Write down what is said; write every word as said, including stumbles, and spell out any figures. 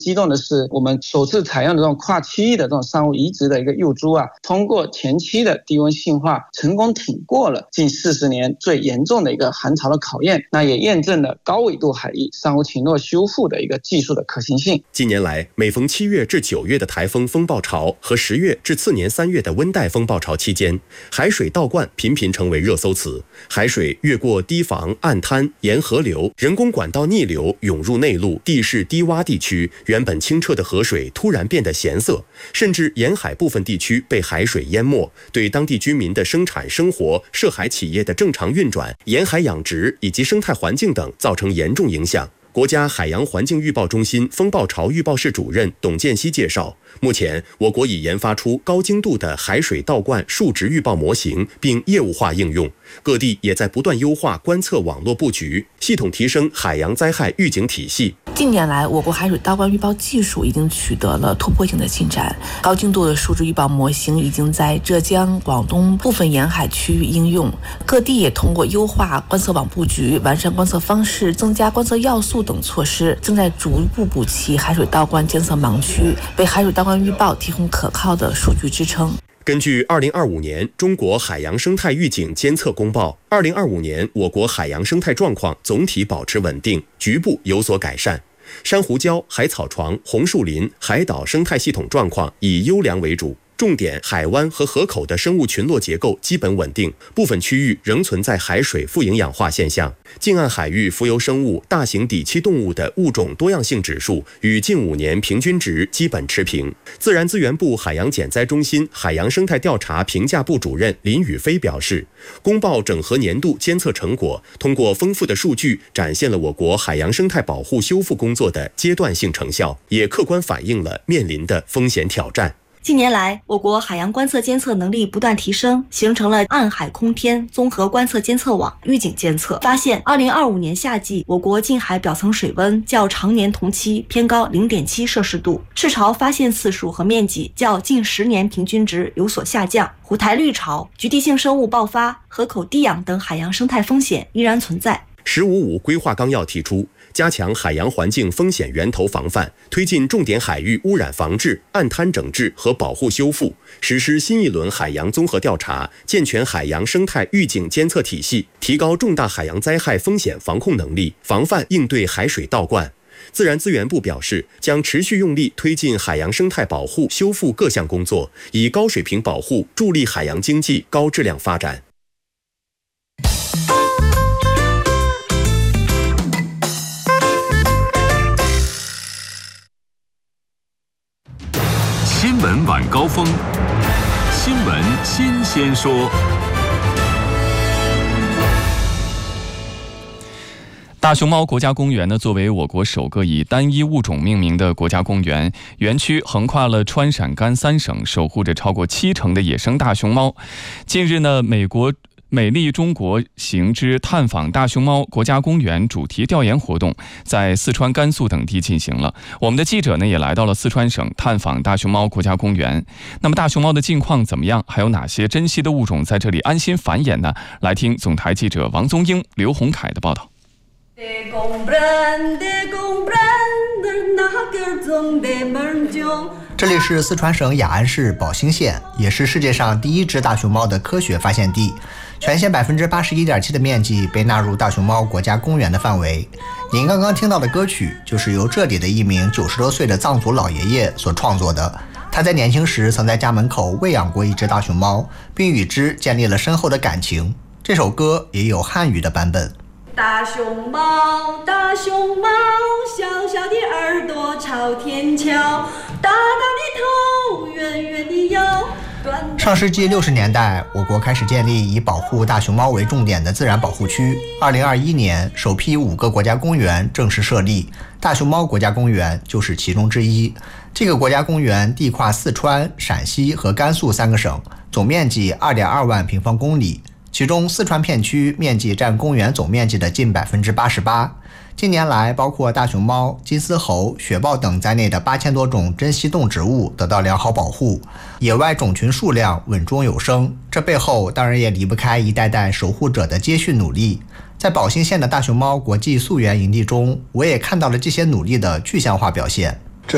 激动的是，我们首次采用的这种跨区域的这种珊瑚移植的一个幼株啊，通过前期的低温性化，成功挺过了近四十年最严重的一个寒潮的考验，那也验证了高纬度海域珊瑚群落修复的一个技术的可行性。 近年来，每逢七月至九月的台风风暴潮和十月至次年三月的温带风暴潮期间，海水倒灌频频成为热搜词。海水越过堤防、岸滩、沿河流、人工管道逆流涌入内陆、地势低洼地区，原本清澈的河水突然变得咸涩，甚至沿海部分地区被海水淹没，对当地居民的生产生活、涉海企业的正常运转、沿海养殖以及生态环境等造成严重影响。国家海洋环境预报中心风暴潮预报室主任董建熙介绍，目前我国已研发出高精度的海水倒灌数值预报模型，并业务化应用。各地也在不断优化观测网络布局，系统提升海洋灾害预警体系。 近年来，我国海水倒灌预报技术已经取得了突破性的进展，高精度的数值预报模型已经在浙江、广东部分沿海区域应用。各地也通过优化观测网布局、完善观测方式、增加观测要素等措施，正在逐步补齐海水倒灌监测盲区，为海水倒灌预报提供可靠的数据支撑。 根据二零二五年中国海洋生态预警监测公报，二零二五年我国海洋生态状况总体保持稳定，局部有所改善。珊瑚礁、海草床、红树林、海岛生态系统状况以优良为主，重点海湾和河口的生物群落结构基本稳定，部分区域仍存在海水富营养化现象。近岸海域浮游生物、大型底栖动物的物种多样性指数与近五年平均值基本持平。自然资源部海洋减灾中心海洋生态调查评价部主任林宇飞表示，公报整合年度监测成果，通过丰富的数据展现了我国海洋生态保护修复工作的阶段性成效，也客观反映了面临的风险挑战。 近年来，我国海洋观测监测能力不断提升，形成了暗海空天综合观测监测网，预警监测发现，二零二五年夏季，我国近海表层水温较常年同期偏高 零点七摄氏度，赤潮发现次数和面积较近十年平均值有所下降，虎台绿潮、局地性生物爆发、河口低氧等海洋生态风险依然存在。 十五五规划纲要提出，加强海洋环境风险源头防范，推进重点海域污染防治、岸滩整治和保护修复，实施新一轮海洋综合调查，健全海洋生态预警监测体系，提高重大海洋灾害风险防控能力，防范应对海水倒灌。自然资源部表示，将持续用力推进海洋生态保护修复各项工作，以高水平保护助力海洋经济高质量发展。 新闻晚高峰，新闻新鲜说。 大熊猫国家公园呢，作为我国首个以单一物种命名的国家公园，园区横跨了川陕甘三省，守护着超过七成的野生大熊猫。近日呢，美国美丽中国行之探访大熊猫国家公园主题调研活动在四川、甘肃等地进行了。我们的记者呢也来到了四川省探访大熊猫国家公园。那么大熊猫的近况怎么样？还有哪些珍稀的物种在这里安心繁衍呢？来听总台记者王宗英、刘洪凯的报道。 这里是四川省雅安市保兴县，也是世界上第一只大熊猫的科学发现地。全县 百分之八十一点七 的面积被纳入大熊猫国家公园的范围。您刚刚听到的歌曲就是由这里的一名九十多岁的藏族老爷爷所创作的。他在年轻时曾在家门口喂养过一只大熊猫，并与之建立了深厚的感情。这首歌也有汉语的版本。 大熊猫，大熊猫，小小的耳朵朝天翘，大大的头，圆圆的腰。 上世纪六十年代，我国开始建立以保护大熊猫为重点的自然保护区。二零二一年，首批五个国家公园正式设立，大熊猫国家公园就是其中之一。这个国家公园地跨四川、陕西和甘肃三个省，总面积 二点二万平方公里。其中四川片区面积占公园总面积的近 百分之八十八。 近年来，包括大熊猫、金丝猴、雪豹等在内的八千多种珍稀动植物得到良好保护，野外种群数量稳中有升。这背后当然也离不开一代代守护者的接续努力。在保兴县的大熊猫国际溯源营地中，我也看到了这些努力的具象化表现。